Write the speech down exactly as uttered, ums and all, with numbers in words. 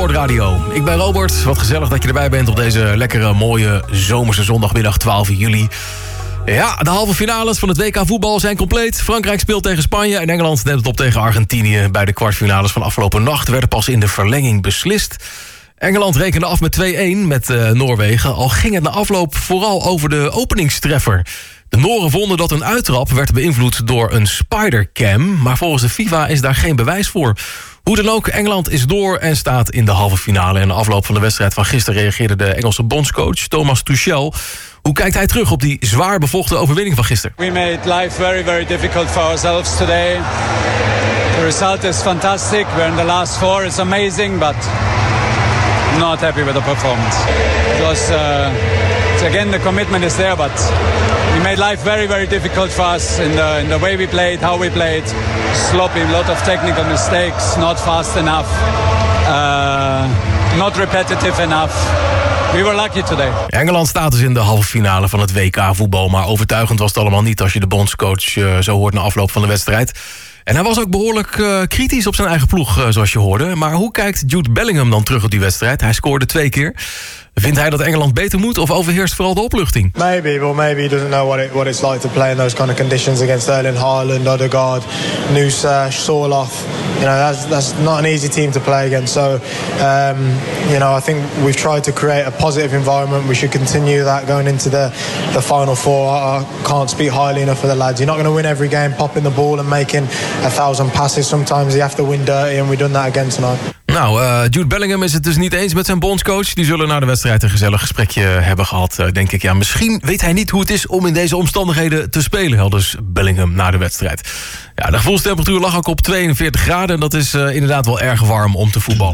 Sportradio. Ik ben Robert, wat gezellig dat je erbij bent op deze lekkere, mooie zomerse zondagmiddag twaalf juli. Ja, de halve finales van het W K voetbal zijn compleet. Frankrijk speelt tegen Spanje en Engeland neemt het op tegen Argentinië. Bij de kwartfinales van afgelopen nacht werden pas in de verlenging beslist. Engeland rekende af met twee-een met uh, Noorwegen. Al ging het na afloop vooral over de openingstreffer. De Noren vonden dat een uittrap werd beïnvloed door een spidercam. Maar volgens de FIFA is daar geen bewijs voor. Hoe dan ook, Engeland is door en staat in de halve finale. En na afloop van de wedstrijd van gisteren reageerde de Engelse bondscoach Thomas Tuchel. Hoe kijkt hij terug op die zwaar bevochten overwinning van gisteren? We made life very, very difficult for ourselves today. The result is fantastic. We're in the last four. It's amazing, but I'm not happy with the performance. It was, uh, again, the commitment is there, but we made life very, very difficult for us in the in the way we played, how we played. Sloppy, a lot of technical mistakes, not fast enough, uh, not repetitive enough. We were lucky today. Engeland staat dus in de halve finale van het W K voetbal, maar overtuigend was het allemaal niet als je de bondscoach uh, zo hoort na afloop van de wedstrijd. En hij was ook behoorlijk uh, kritisch op zijn eigen ploeg, uh, zoals je hoorde. Maar hoe kijkt Jude Bellingham dan terug op die wedstrijd? Hij scoorde twee keer. Vindt hij dat Engeland beter moet of overheerst vooral de opluchting? Maybe, well maybe he doesn't know what it what it's like to play in those kind of conditions against Erling Haaland, Odegaard, Nusa, Sorloth. You know, that's that's not an easy team to play against. So, um, you know, I think we've tried to create a positive environment. We should continue that going into the the final four. I, I can't speak highly enough for the lads. You're not going to win every game popping the ball and making a thousand passes. Sometimes you have to win dirty, and we've done that again tonight. Nou, uh, Jude Bellingham is het dus niet eens met zijn bondscoach. Die zullen na de wedstrijd een gezellig gesprekje hebben gehad, uh, denk ik. Ja, misschien weet hij niet hoe het is om in deze omstandigheden te spelen. Al dus Bellingham na de wedstrijd. Ja, de gevoelstemperatuur lag ook op tweeënveertig graden. En dat is uh, inderdaad wel erg warm om te voetballen.